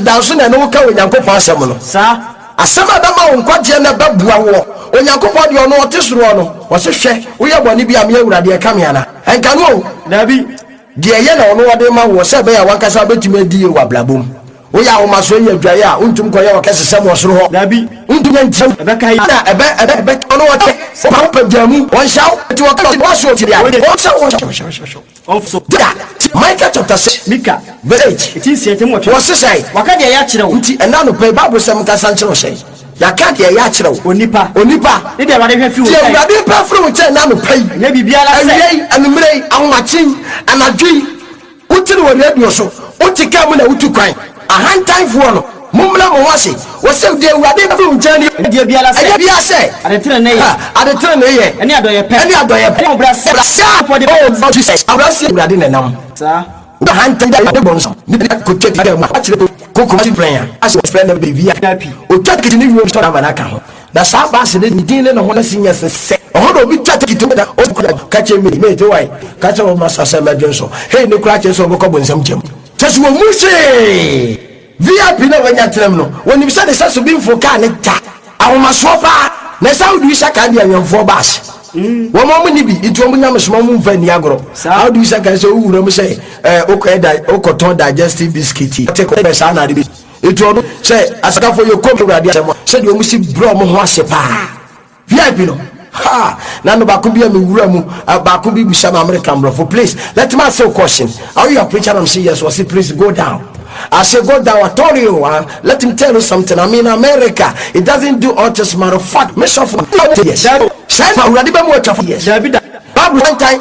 danso na no ka onyankopon asem no sa asema da ma wonkwaje na babua wo onyankopon de ono otesoro no wo se hwe wo ye boni bia me awurade e kam yana enka no dabi de ye na ono wode ma wo se be ya wankasa betime di ye wablabom wo ya wo maso ye adwaye a untum koye wo kese sem wo soro ho dabi untum ntam ebe kai na ebe ono wote wo pa jamu won shaw ti wo ka wo so ti ya wo shaw also Micah chapter 6 Mika verse it is yet mo wo se sai waka de ya kire wo nti ena no pe bible sem ka san kire wo sai ya ka de ya kire wo onipa ne de wa de hwe fi wo ya de pa fru wo che na no pe ne bibia la se ayei anumrei ahomachin anadwi utiri wo radio so utika mu na utukwan ahantan fo no mumla mo wase wo se de awurade fru wo che ne de bia la se bia se ade tre ne ye eni adoye pe obra se for the Jesus abra se awurade na nam sa the hantan da de bonso ni ko tete da ma achire ko ko ti plan as we spend the baby o take ni wi so na manaka ho na sa ba se ni din ne ho na sinya se o do bi take ti da o ka che me te wai ka che o ma sa se ma dwenso hey ni kura che so ko bonsam chem tesu wo mushi VIP na wanya trem no woni bi sa de sa so bi mfo ka ne ta ahoma so pa na sa odi sha ka dia nyamfo bash wo mo ni bi itu mo nyam so mo mfa ni agoro how do you say ka so wura mo say okoton digestive biscuit take ko sa na de itu no say asaka for your come radio asemo say de o musi bro mo ho ase pa VIP no ha na no ba ko bia me wura mu ba ko bi bisa na American bro for please let me ask you a question how you are preacher am say yes or say please go down. I say go down. I told you, let him tell you something. I'm in America. It doesn't do all just matter of fact. Miss of yes. Shine already been watching for yes. Bible one time.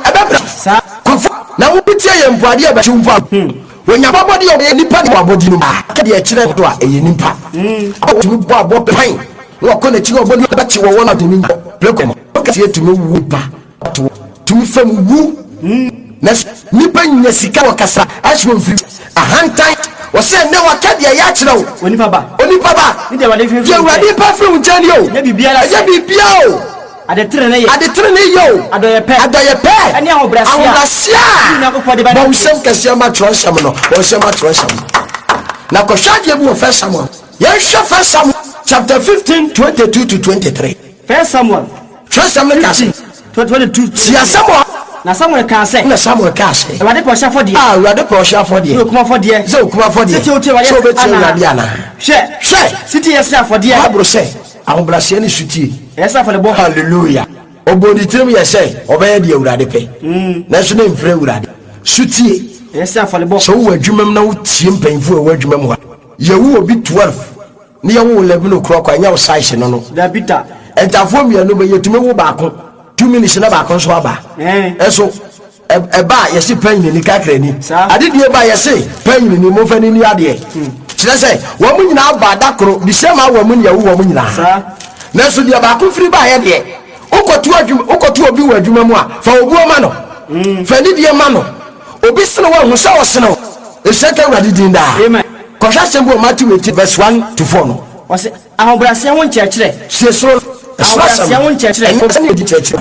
Now we tell you, body about you. When your body of any part of our body, can you actually do a nimpa? To Bob Pine. What connect your body back to one of the Nimpa? Look at you to me, whoopa to me from woo. Next, Nipa Nesika Wakasa, as you free a hand tight. Wase ne waka dia ya kire wo onipa ba ni de wa de fi ya wadi pa fru jani o ne bibia la se bibia o ade tre ne yo adoye pe ani ahobrasia na ko pode ba na usem kase ma tronsam no o se ma tronsam na ko shade bu first Samuel ya hwe first Samuel chapter 15 22 to 23 first Samuel 22 ya Samuel na Samuel ka se wade po sha fodie wade po sha fodie so kuma fodie siti o te wa yes she siti yes afodie abro se ahobrasia ni sutie yes afodie hallelujah obodi trim yes obeye de awurade pe na so na mfre awurade sutie yes afodie so wo adwumam na wo tie mpanfo wo adwumam ha yewu obi 12 ni yewu 11 okro kwa nya wo size no dabita entafo mianu be yetume wo baako 2 minutes na ba kon so aba eso eba yesi panyin ni kakra ni adedie ba yesi panyin ni mo fani ni ade kire se wo mu nyina aba dakoro bi se ma wo mu nya wo mu nyina na so dia ba kon firi ba ye de ukotu obi wa adwuma mu a fa obuo ma no fani die ma no obi sene wo hu sa wo sene e se ka wadi din da amen ko hwa sembo Matthew 8 verse 1 to 4 no wose ahobrasia won kire se so ahobrasia won kire ni di kire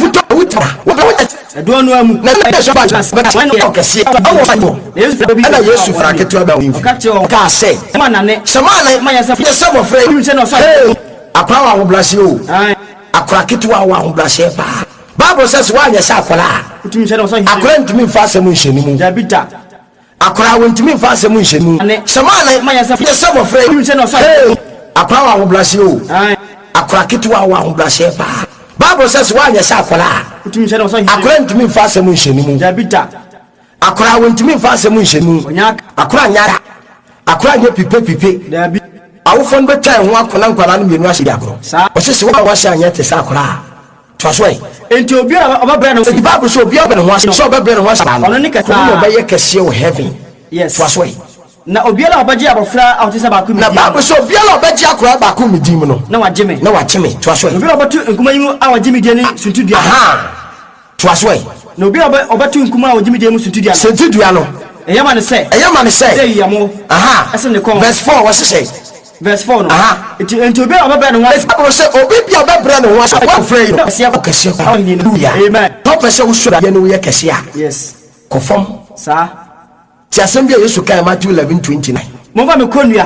do no amu na so ba o kese ana Yesu fraketu aba wi ka se manane ma ya se mo frɛ akwa wa blase o akwa ketu wa blase pa Bible says wa nya sa akwa akwa ntumi mfa asɛm nhyɛni mu dabita akwa wontumi mfa asɛm nhyɛni mu semana ma ya se mo frɛ akwa wa blase o akwa ketu wa blase pa Bible says wa nya sa akwa akwa ntumi mfa asɛm nhyɛni mu dabita akwa wontumi mfa asɛm nhyɛni mu akwa nyara akwa nya pipe dabi awofon betai ho akona nkwala no mienu ahye agro o se wa wahye anya te sa akora to so enti obi obabra no the Bible so obi obabra no ho so obabra no ho sa ono ne kata no obeye kese o heaven yes to so na obi ala obaji abofra awtese ba ku mi na Bible so obi ala obaji akora ba ku mi dim no na wageme to so obi obatu nkuma yi awageme die ni suntudua to so na obi obatu nkuma awageme die mu suntudua no eyama ne se dey yamo ese ne kon verse 4 what say verse 4 no enti obi obabra no ho say obi bia obabra no ho say wa frɛ no kese hallelujah amen to pese wo sura ye no ye kese yes confirm sa ti asɛm bia Yesu kai Matthew 11:29 mo va me konua